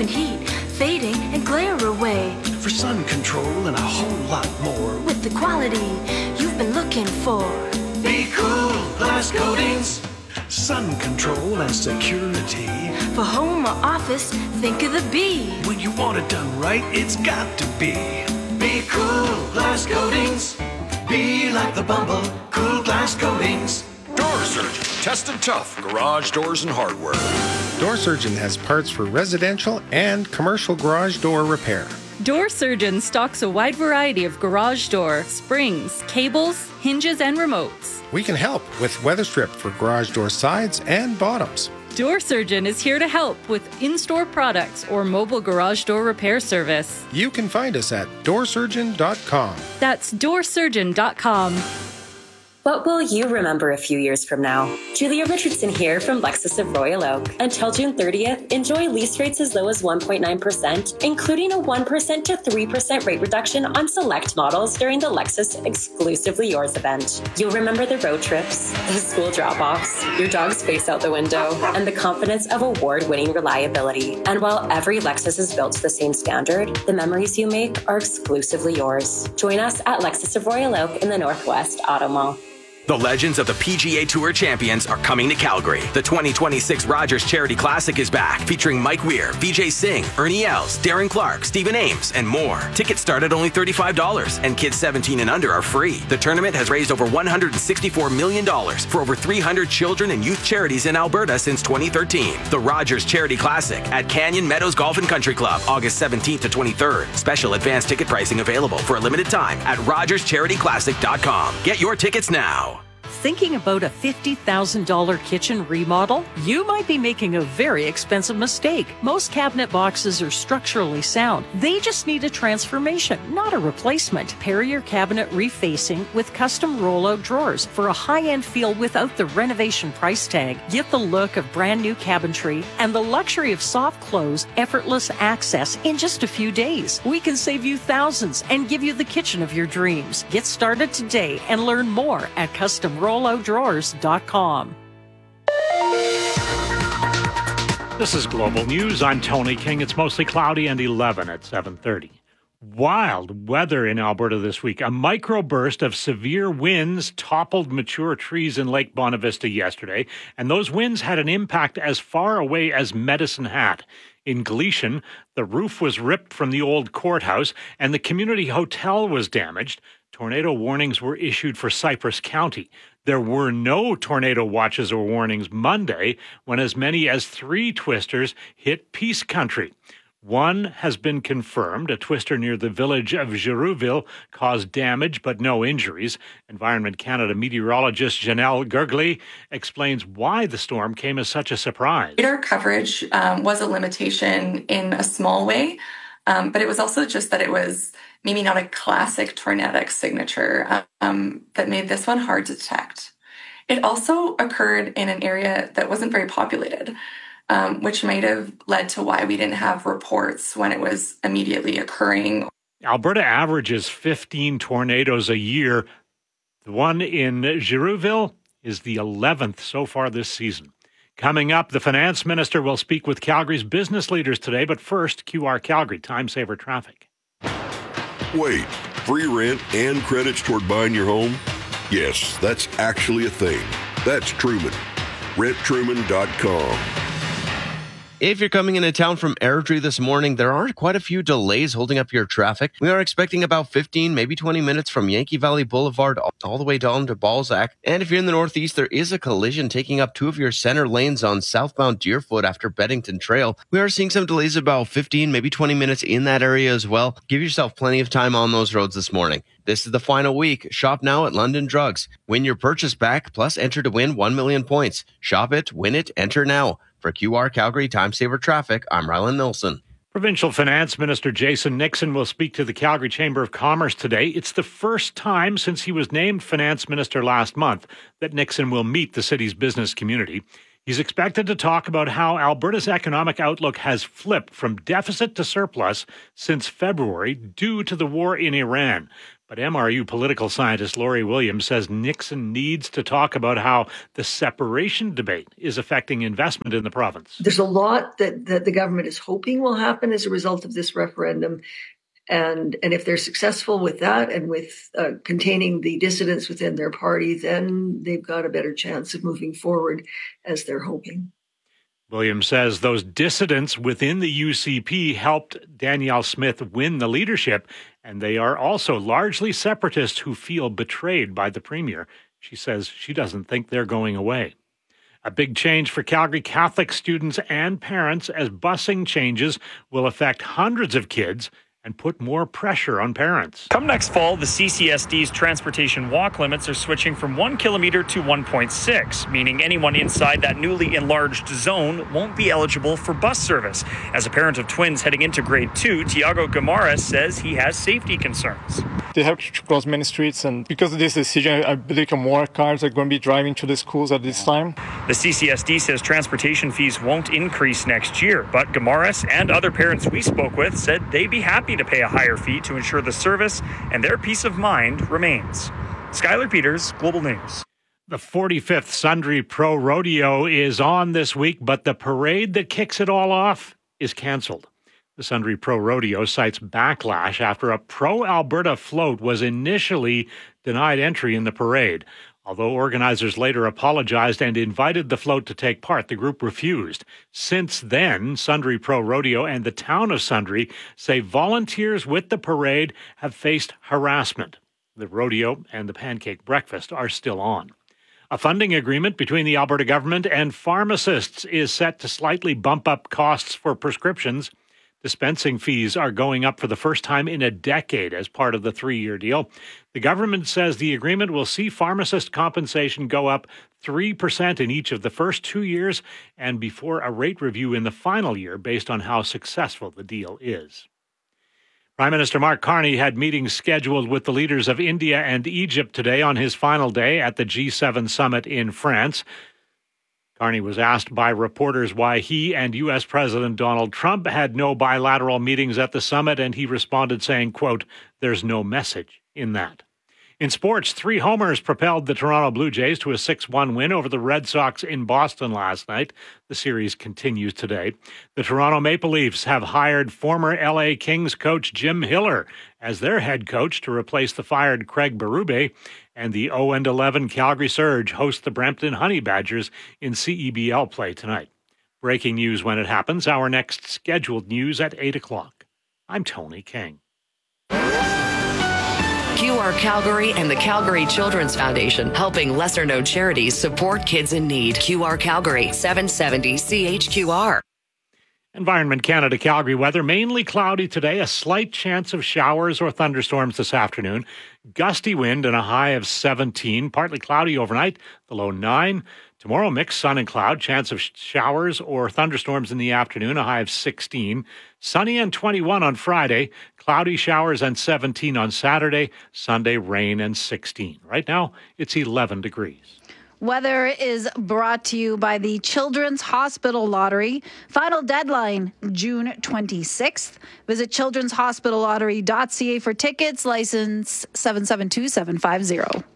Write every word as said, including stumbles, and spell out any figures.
and heat, fading and glare away. For sun control and a whole lot more. With the quality you've been looking for. Be cool, glass coatings. Sun control and security. For home or office, think of the B. When you want it done right, it's got to be. Be cool, glass coatings. Be like the Bumble, cool glass coatings. Door Surgeon, tested tough, garage doors and hardware. Door Surgeon has parts for residential and commercial garage door repair. Door Surgeon stocks a wide variety of garage door, springs, cables, hinges, and remotes. We can help with weather strip for garage door sides and bottoms. Door Surgeon is here to help with in-store products or mobile garage door repair service. You can find us at door surgeon dot com. That's door surgeon dot com. What will you remember a few years from now? Julia Richardson here from Lexus of Royal Oak. Until June thirtieth, enjoy lease rates as low as one point nine percent, including a one percent to three percent rate reduction on select models during the Lexus Exclusively Yours event. You'll remember the road trips, the school drop-offs, your dog's face out the window, and the confidence of award-winning reliability. And while every Lexus is built to the same standard, the memories you make are exclusively yours. Join us at Lexus of Royal Oak in the Northwest Auto Mall. The legends of the P G A Tour champions are coming to Calgary. The twenty twenty-six Rogers Charity Classic is back, featuring Mike Weir, Vijay Singh, Ernie Els, Darren Clark, Stephen Ames, and more. Tickets start at only thirty-five dollars, and kids seventeen and under are free. The tournament has raised over one hundred sixty-four million dollars for over three hundred children and youth charities in Alberta since twenty thirteen. The Rogers Charity Classic at Canyon Meadows Golf and Country Club, August seventeenth to twenty-third. Special advance ticket pricing available for a limited time at rogers charity classic dot com. Get your tickets now. Thinking about a fifty thousand dollars kitchen remodel? You might be making a very expensive mistake. Most cabinet boxes are structurally sound. They just need a transformation, not a replacement. Pair your cabinet refacing with custom rollout drawers for a high-end feel without the renovation price tag. Get the look of brand new cabinetry and the luxury of soft close, effortless access in just a few days. We can save you thousands and give you the kitchen of your dreams. Get started today and learn more at custom rollout drawers dot com. This is Global News. I'm Tony King. It's mostly cloudy and eleven at seven thirty. Wild weather in Alberta this week. A microburst of severe winds toppled mature trees in Lake Bonavista yesterday, and those winds had an impact as far away as Medicine Hat. In Gleason, the roof was ripped from the old courthouse, and the community hotel was damaged. Tornado warnings were issued for Cypress County. There were no tornado watches or warnings Monday when as many as three twisters hit Peace Country. One has been confirmed. A twister near the village of Girouville caused damage but no injuries. Environment Canada meteorologist Janelle Gergely explains why the storm came as such a surprise. Radar coverage um, was a limitation in a small way, um, but it was also just that it was maybe not a classic tornadic signature um, that made this one hard to detect. It also occurred in an area that wasn't very populated, um, which might have led to why we didn't have reports when it was immediately occurring. Alberta averages fifteen tornadoes a year. The one in Girouville is the eleventh so far this season. Coming up, the finance minister will speak with Calgary's business leaders today, but first, Q R Calgary, time saver traffic. Wait, free rent and credits toward buying your home? Yes, that's actually a thing. That's Truman. rent truman dot com. If you're coming into town from Airdrie this morning, there are quite a few delays holding up your traffic. We are expecting about fifteen, maybe twenty minutes from Yankee Valley Boulevard all the way down to Balzac. And if you're in the Northeast, there is a collision taking up two of your center lanes on southbound Deerfoot after Beddington Trail. We are seeing some delays about fifteen, maybe twenty minutes in that area as well. Give yourself plenty of time on those roads this morning. This is the final week. Shop now at London Drugs. Win your purchase back, plus enter to win one million points. Shop it, win it, enter now. For Q R Calgary Time Saver Traffic, I'm Rylan Nilsson. Provincial Finance Minister Jason Nixon will speak to the Calgary Chamber of Commerce today. It's the first time since he was named Finance Minister last month that Nixon will meet the city's business community. He's expected to talk about how Alberta's economic outlook has flipped from deficit to surplus since February due to the war in Iran. But M R U political scientist Lori Williams says Nixon needs to talk about how the separation debate is affecting investment in the province. There's a lot that, that the government is hoping will happen as a result of this referendum. And and if they're successful with that and with uh, containing the dissidents within their party, then they've got a better chance of moving forward as they're hoping. Williams says those dissidents within the U C P helped Danielle Smith win the leadership, and they are also largely separatists who feel betrayed by the premier. She says she doesn't think they're going away. A big change for Calgary Catholic students and parents as busing changes will affect hundreds of kids and put more pressure on parents. Come next fall, the C C S D's transportation walk limits are switching from one kilometer to one point six, meaning anyone inside that newly enlarged zone won't be eligible for bus service. As a parent of twins heading into grade two, Tiago Gamares says he has safety concerns. They have to cross many streets, and because of this decision, I believe more cars are going to be driving to the schools at this time. The C C S D says transportation fees won't increase next year, but Gamares and other parents we spoke with said they'd be happy to pay a higher fee to ensure the service and their peace of mind remains. Skylar Peters, Global News. The forty-fifth Sundre Pro Rodeo is on this week, but the parade that kicks it all off is canceled. The Sundre Pro Rodeo cites backlash after a pro-Alberta float was initially denied entry in the parade. Although organizers later apologized and invited the float to take part, the group refused. Since then, Sundre Pro Rodeo and the town of Sundre say volunteers with the parade have faced harassment. The rodeo and the pancake breakfast are still on. A funding agreement between the Alberta government and pharmacists is set to slightly bump up costs for prescriptions. Dispensing fees are going up for the first time in a decade as part of the three-year deal. The government says the agreement will see pharmacist compensation go up three percent in each of the first two years and before a rate review in the final year based on how successful the deal is. Prime Minister Mark Carney had meetings scheduled with the leaders of India and Egypt today on his final day at the G seven summit in France. Carney was asked by reporters why he and U S President Donald Trump had no bilateral meetings at the summit, and he responded saying, quote, "There's no message in that." In sports, three homers propelled the Toronto Blue Jays to a six one win over the Red Sox in Boston last night. The series continues today. The Toronto Maple Leafs have hired former L A Kings coach Jim Hiller as their head coach to replace the fired Craig Berube. And the oh and eleven Calgary Surge host the Brampton Honey Badgers in C E B L play tonight. Breaking news when it happens. Our next scheduled news at eight o'clock. I'm Tony King. Q R Calgary and the Calgary Children's Foundation, helping lesser-known charities support kids in need. Q R Calgary, seven seventy C H Q R. Environment Canada Calgary weather, mainly cloudy today, a slight chance of showers or thunderstorms this afternoon. Gusty wind and a high of seventeen, partly cloudy overnight, the low nine. Tomorrow, mixed sun and cloud, chance of showers or thunderstorms in the afternoon, a high of sixteen. Sunny and twenty-one on Friday, cloudy showers and seventeen on Saturday. Sunday, rain and sixteen. Right now, it's eleven degrees. Weather is brought to you by the Children's Hospital Lottery. Final deadline, June twenty-sixth. Visit children's hospital lottery dot c a for tickets. License seven seven two seven five zero.